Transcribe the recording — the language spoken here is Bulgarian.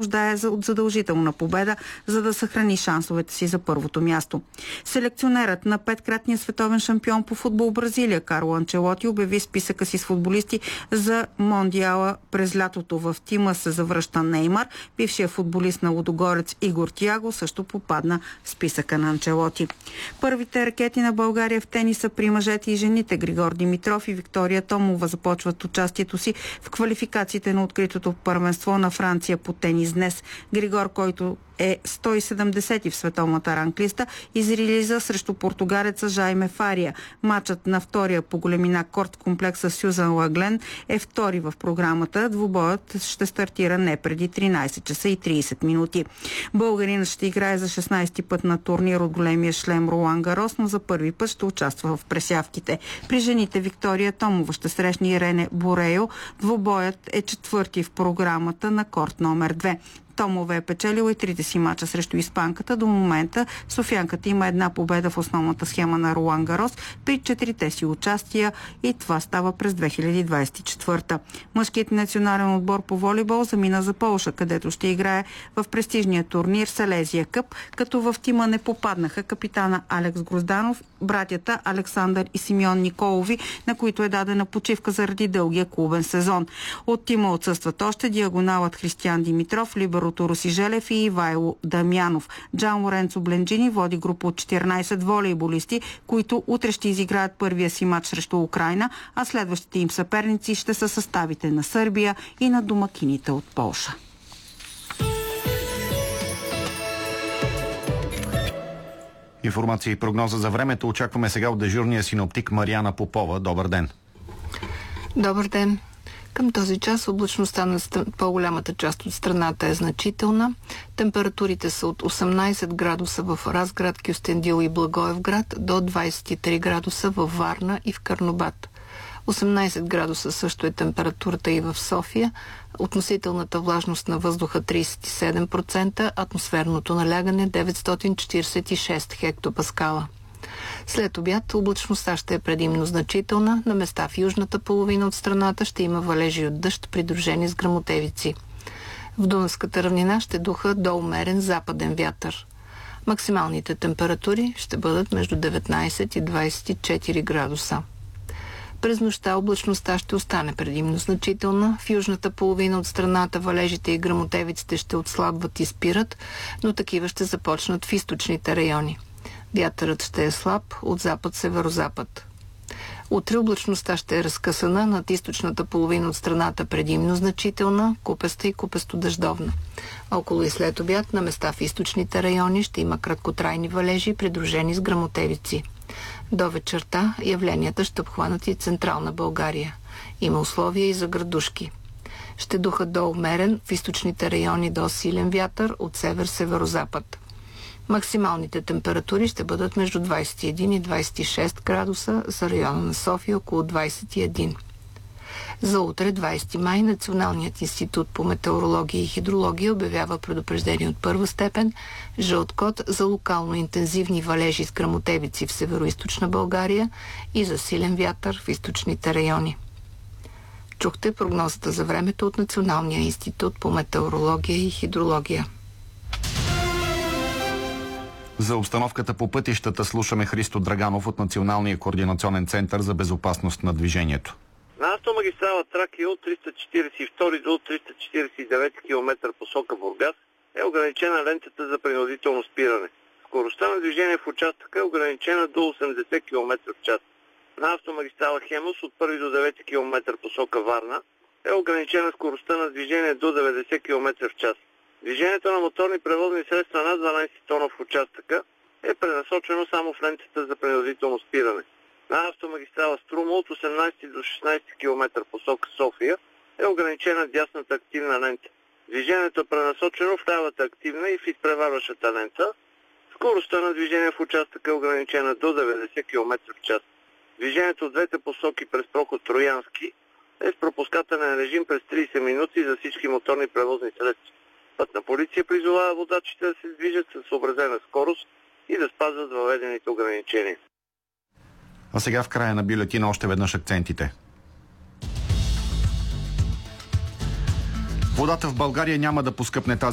нуждае от задължителна победа, за да съхрани шансовете си за първото място. Селекционерът на 5-кратния световен шампион по футбол Бразилия Карло Анчелоти обяви списъка си с футболисти за Мондиала през лятото. В тима се завръща Неймар. Бившия футболист на Лудогорец Игор Тиаго също попадна в списъка на Анчелоти. Първите ракети на България в тениса при мъжете и жените Григор Димитров и Виктория Томова започват участието си в квалификациите на откритото първенство на Франция по тенис днес. Григор, който е 170 в световната ранглиста, изрелиза срещу португалеца Жайме Фария. Матчът на втория по големина корт комплекса Сюзан Лаглен е втори в програмата. Двубоят ще стартира не преди 13 часа и 30 минути. Българинът ще играе за 16-ти път на турнир от големия шлем Ролан Гарос, но за първи път ще участва в пресявките. При жените Виктория Томова ще срещне Ирене Борейо. Двубоят е четвърти в програмата на корт номер 2. Томова е печелила и трите си мача срещу испанката. До момента софиянката има една победа в основната схема на Ролан Гарос при 4-те си участия и това става през 2024. Мъжкият национален отбор по волейбол замина за Полша, където ще играе в престижния турнир Селезия Къп, като в тима не попаднаха капитана Алекс Грозданов, братята Александър и Симеон Николови, на които е дадена почивка заради дългия клубен сезон. От тима отсъстват още диагоналът Християн Димитров, либерото Руси Желев и Ивайло Дамянов. Джан Лоренцо Бленджини води група от 14 волейболисти, които утре ще изиграят първия си матч срещу Украйна, а следващите им съперници ще са съставите на Сърбия и на домакините от Полша. Информация и прогноза за времето очакваме сега от дежурния синоптик Мариана Попова. Добър ден! Добър ден! Към този час облачността на по-голямата част от страната е значителна. Температурите са от 18 градуса в Разград, Кюстендил и Благоевград до 23 градуса във Варна и в Карнобат. 18 градуса също е температурата и в София. Относителната влажност на въздуха 37%, атмосферното налягане 946 хектопаскала. След обяд облачността ще е предимно значителна. На места в южната половина от страната ще има валежи от дъжд, придружени с гръмотевици. В Дунавската равнина ще духа до умерен западен вятър. Максималните температури ще бъдат между 19 и 24 градуса. През нощта облачността ще остане предимно значителна. В южната половина от страната валежите и гръмотевиците ще отслабват и спират, но такива ще започнат в източните райони. Вятърът ще е слаб от запад-северозапад. Утре облачността ще е разкъсана, над източната половина от страната предимно значителна, купеста и купесто-дъждовна. Около и след обяд на места в източните райони ще има краткотрайни валежи, придружени с гръмотевици. До вечерта явленията ще обхванат и централна България. Има условия и за градушки. Ще духа до умерен, в източните райони до силен вятър от север-северозапад. Максималните температури ще бъдат между 21 и 26 градуса, за района на София около 21. За утре, 20 май, Националният институт по метеорология и хидрология обявява предупреждение от първа степен, жълт код за локално интензивни валежи с гръмотевици в североизточна България и за силен вятър в източните райони. Чухте прогнозата за времето от Националния институт по метеорология и хидрология. За обстановката по пътищата слушаме Христо Драганов от Националния координационен център за безопасност на движението. На автомагистрала Тракия от 342 до 349 км посока Бургас е ограничена лентата за принудително спиране. Скоростта на движение в участъка е ограничена до 80 км в час. На автомагистрала Хемус от 1 до 9 км посока Варна е ограничена скоростта на движение до 90 км в час. Движението на моторни превозни средства над 12 тона в участъка е пренасочено само в лентата за принудително спиране. На автомагистрала Струма от 18 до 16 км посока София е ограничена дясната активна лента. Движението е пренасочено в лявата активна и в изпреварващата лента. Скоростта на движение в участъка е ограничена до 90 км в час. Движението от двете посоки през проход Троянски е с пропускателен режим през 30 минути за всички моторни превозни средства. Пътна полиция призовава водачите да се движат със съобразена скорост и да спазват въведените ограничения. А сега в края на бюлетина още веднъж акцентите. Водата в България няма да поскъпне тази